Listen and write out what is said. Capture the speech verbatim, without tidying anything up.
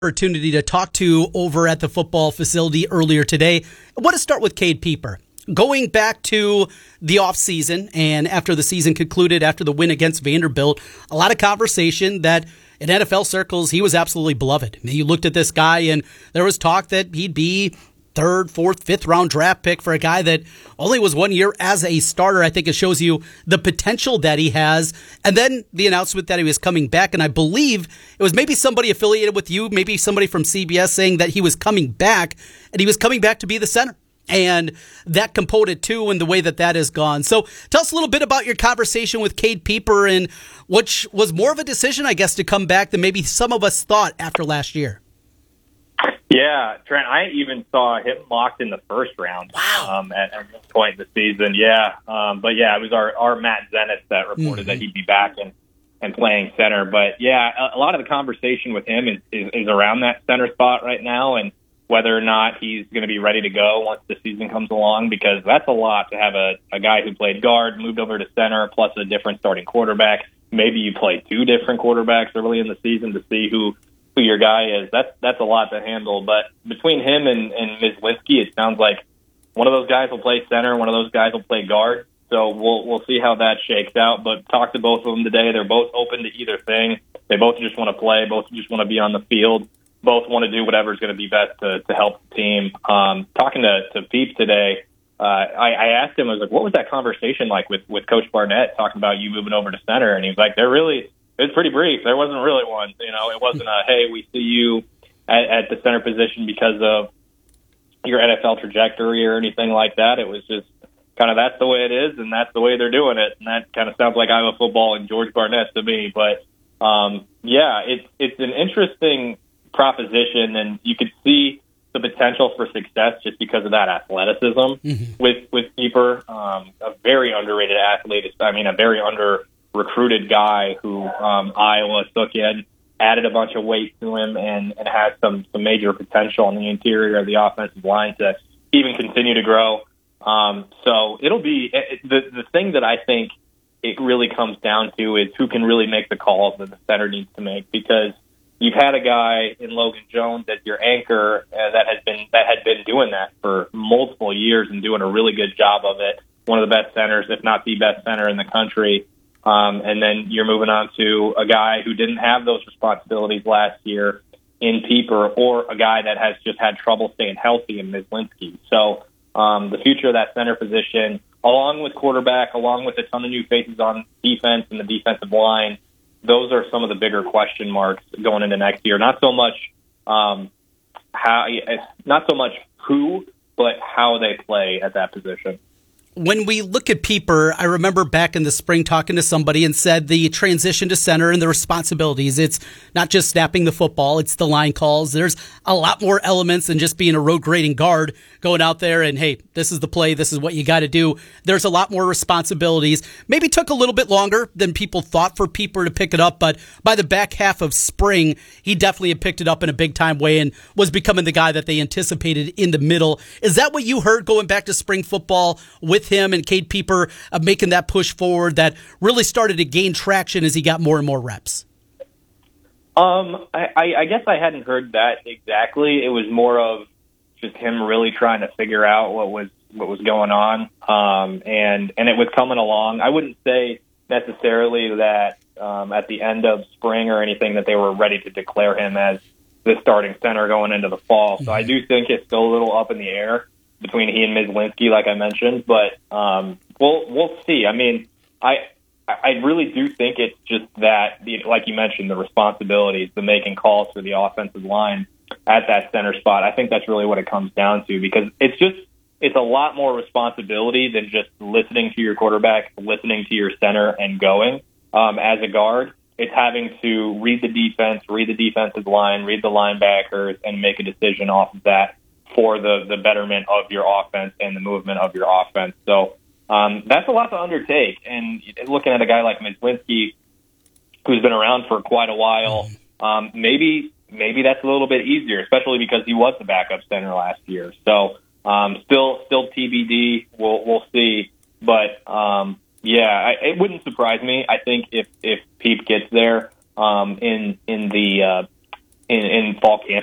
Opportunity to talk to over at the football facility earlier today. I want to start with Cade Peeper. Going back to the offseason and after the season concluded, after the win against Vanderbilt, a lot of conversation that in N F L circles, he was absolutely beloved. I mean, you looked at this guy and there was talk that he'd be third, fourth, fifth round draft pick for a guy that only was one year as a starter. I think it shows you the potential that he has. And then the announcement that he was coming back, and I believe it was maybe somebody affiliated with you, maybe somebody from C B S saying that he was coming back, and he was coming back to be the center. And that component too, and the way that that has gone. So tell us a little bit about your conversation with Cade Peeper, and which was more of a decision, I guess, to come back than maybe some of us thought after last year. Yeah, Trent, I even saw him mocked in the first round. Wow. um, at, at this point in the season. Yeah, um, but yeah, it was our, our Matt Zenith that reported mm-hmm. that he'd be back and, and playing center. But yeah, a, a lot of the conversation with him is, is, is around that center spot right now and whether or not he's going to be ready to go once the season comes along, because that's a lot to have a, a guy who played guard, moved over to center, plus a different starting quarterback. Maybe you play two different quarterbacks early in the season to see who who your guy is. That's that's a lot to handle. But between him and, and Myslinski, it sounds like one of those guys will play center, one of those guys will play guard. So we'll we'll see how that shakes out. But talk to both of them today. They're both open to either thing. They both just want to play. Both just want to be on the field. Both want to do whatever's going to be best to, to help the team. Um, talking to, to Peep today, uh, I, I asked him, I was like, what was that conversation like with, with Coach Barnett talking about you moving over to center? And he was like, they're really... It was pretty brief. There wasn't really one. You know, it wasn't a, hey, we see you at, at the center position because of your N F L trajectory or anything like that. It was just kind of that's the way it is, and that's the way they're doing it. And that kind of sounds like Iowa football and George Barnett to me. But, um, yeah, it's, it's an interesting proposition, and you could see the potential for success just because of that athleticism mm-hmm. with, with Peeper. Um, a very underrated athlete. I mean, a very under recruited guy who um, Iowa took in, added a bunch of weight to him, and, and has some, some major potential in the interior of the offensive line to even continue to grow. Um, so it'll be it, the the thing that I think it really comes down to is who can really make the calls that the center needs to make, because you've had a guy in Logan Jones as your anchor uh, that has been that had been doing that for multiple years and doing a really good job of it. One of the best centers, if not the best center in the country. Um, and then you're moving on to a guy who didn't have those responsibilities last year in Peeper, or a guy that has just had trouble staying healthy in Myslinski. So um, the future of that center position, along with quarterback, along with a ton of new faces on defense and the defensive line, those are some of the bigger question marks going into next year. Not so much um, how, not so much who, but how they play at that position. When we look at Peeper, I remember back in the spring talking to somebody and said the transition to center and the responsibilities, it's not just snapping the football, it's the line calls. There's a lot more elements than just being a road grading guard, going out there and, hey, this is the play, this is what you got to do. There's a lot more responsibilities. Maybe took a little bit longer than people thought for Peeper to pick it up, but by the back half of spring, he definitely had picked it up in a big-time way and was becoming the guy that they anticipated in the middle. Is that what you heard going back to spring football with him and Cade Peeper uh, making that push forward that really started to gain traction as he got more and more reps? Um, I, I guess I hadn't heard that exactly. It was more of just him really trying to figure out what was what was going on, um, and and it was coming along. I wouldn't say necessarily that um, at the end of spring or anything that they were ready to declare him as the starting center going into the fall. So I do think it's still a little up in the air between he and Myslinski, like I mentioned, but um, we'll we'll see. I mean, I I really do think it's just that, like you mentioned, the responsibilities, the making calls for the offensive line at that center spot. I think that's really what it comes down to, because it's just it's a lot more responsibility than just listening to your quarterback, listening to your center, and going. Um, as a guard, it's having to read the defense, read the defensive line, read the linebackers, and make a decision off of that for the, the betterment of your offense and the movement of your offense. So um, that's a lot to undertake. And looking at a guy like Myslinski, who's been around for quite a while, um, maybe maybe that's a little bit easier, especially because he was the backup center last year. So um, still still T B D. We'll we'll see. But um, yeah, I, it wouldn't surprise me. I think if if Peep gets there um, in in the uh, in, in fall camp